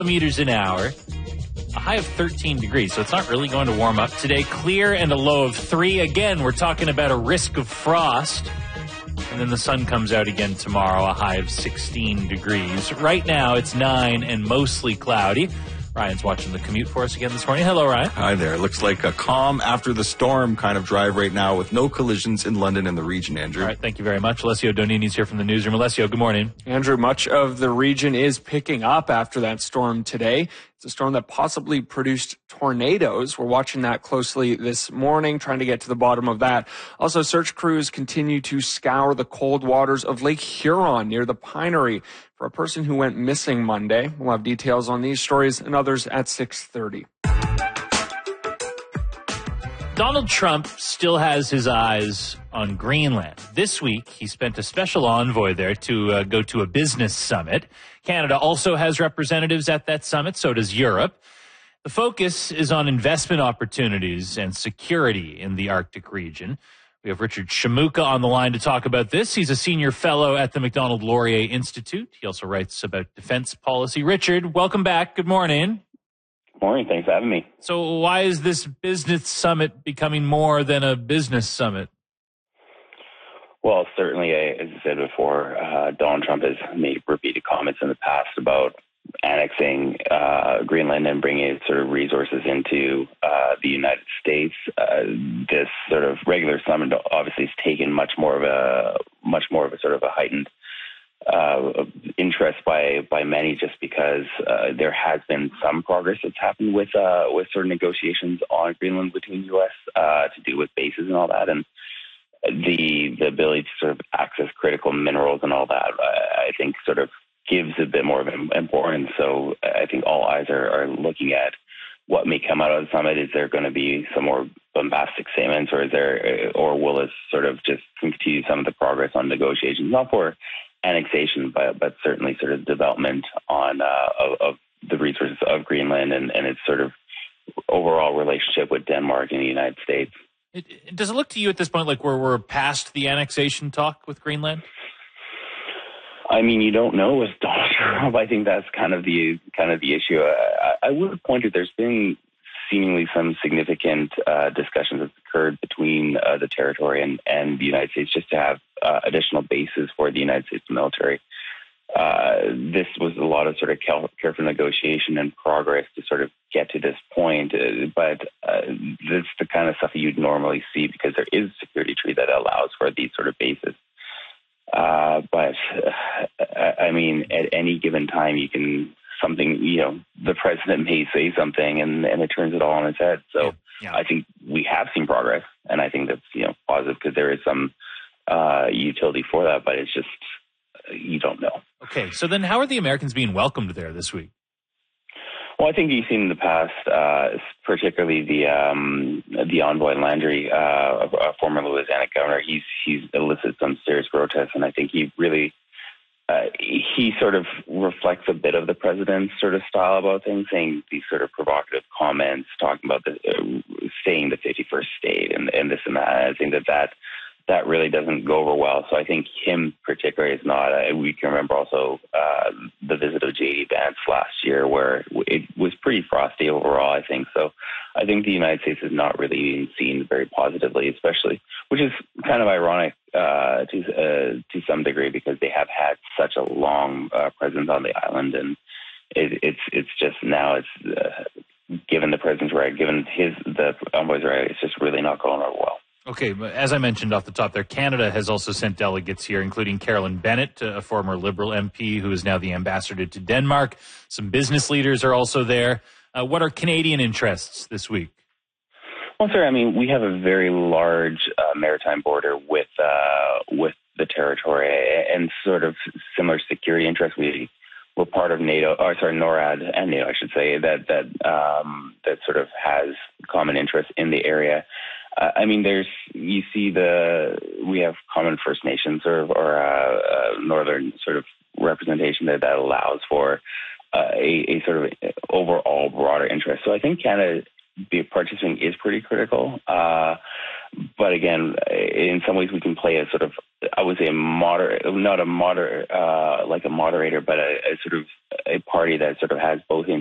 meters an hour, a high of 13 degrees, so it's not really going to warm up today. Clear and a low of 3. Again, we're talking about a risk of frost. And then the sun comes out again tomorrow, a high of 16 degrees. Right now, it's 9 and mostly cloudy. Ryan's watching the commute for us again this morning. Hello, Ryan. Hi there. Looks like a calm after the storm kind of drive right now with no collisions in London and the region, Andrew. All right, thank you very much. Alessio Donini's here from the newsroom. Alessio, good morning. Andrew, much of the region is picking up after that storm today. It's a storm that possibly produced tornadoes. We're watching that closely this morning, trying to get to the bottom of that. Also, search crews continue to scour the cold waters of Lake Huron near the Pinery for a person who went missing Monday. We'll have details on these stories and others at 6:30. Donald Trump still has his eyes on Greenland. This week, he spent a special envoy there to go to a business summit. Canada also has representatives at that summit, so does Europe. The focus is on investment opportunities and security in the Arctic region. We have Richard Shamuka on the line to talk about this. He's a senior fellow at the Macdonald-Laurier Institute. He also writes about defense policy. Richard, welcome back. Good morning. Good morning. Thanks for having me. So why is this business summit becoming more than a business summit? Well, certainly, as I said before, Donald Trump has made repeated comments in the past about annexing Greenland and bringing sort of resources into the United States. This sort of regular summit obviously has taken much more of a sort of a heightened interest by many, just because there has been some progress that's happened with sort of negotiations on Greenland between the U.S. to do with bases and all that, and the ability to sort of access critical minerals and all that, I think sort of gives a bit more of importance. So I think all eyes are looking at what may come out of the summit. Is there going to be some more bombastic statements, or will it sort of just continue some of the progress on negotiations, not for annexation, but certainly sort of development on of the resources of Greenland and its sort of overall relationship with Denmark and the United States. Does it look to you at this point like we're past the annexation talk with Greenland? I mean, you don't know with Donald Trump. I think that's kind of the issue. I would point to there's been seemingly some significant discussions that occurred between the territory and the United States just to have additional bases for the United States military. This was a lot of sort of careful negotiation and progress to sort of get to this point, but this is the kind of stuff that you'd normally see because there is a security treaty that allows for these sort of bases. But I mean, at any given time, the president may say something and it turns it all on its head. So yeah. I think we have seen progress, and I think that's positive because there is some utility for that, but it's just you don't know. Okay, so then how are the Americans being welcomed there this week? Well, I think you've seen in the past, particularly the envoy Landry, a former Louisiana governor. He's elicited some serious protests, and I think he really he sort of reflects a bit of the president's sort of style about things, saying these sort of provocative comments, talking about saying the 51st state and this and that. I think that really doesn't go over well. So I think him particularly is not. We can remember also the visit of J.D. Vance last year where it was pretty frosty overall, I think. So I think the United States is not really being seen very positively, especially, which is kind of ironic to some degree because they have had such a long presence on the island. And it's just now given the president's right, given the envoy's right, it's just really not going over well. Okay, as I mentioned off the top there, Canada has also sent delegates here, including Carolyn Bennett, a former Liberal MP who is now the ambassador to Denmark. Some business leaders are also there. What are Canadian interests this week? Well, sir, I mean, we have a very large maritime border with the territory and sort of similar security interests. We're part of NATO, NORAD and NATO, I should say, that sort of has common interests in the area. I mean, we have common First Nations or northern sort of representation that allows for a sort of overall broader interest. So I think Canada participating is pretty critical. But again, in some ways, we can play a sort of, I would say, not a moderator, like a moderator, but a sort of a party that sort of has both